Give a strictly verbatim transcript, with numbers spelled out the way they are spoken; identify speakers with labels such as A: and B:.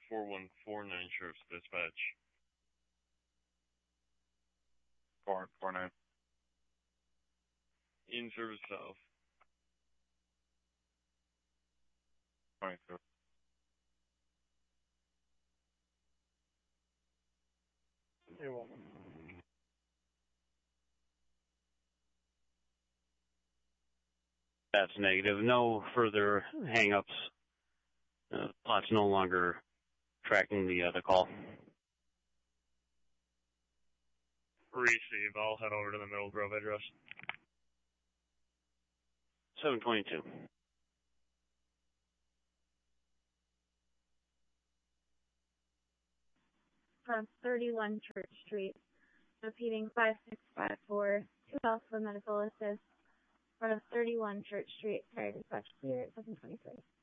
A: four one four nine Sheriff's Dispatch.
B: four one four nine.
A: In service south.
B: twenty-two.
C: You're welcome.
D: That's negative. No further hang-ups. Uh, Plot's no longer tracking the uh, the call.
A: Receive. I'll head over to the Middle Grove address.
D: seven twenty-two.
E: From thirty-one Church Street, repeating five six five four, two Alpha Medical Assist, front of thirty-one Church Street, fire dispatch clear at seven twenty-three.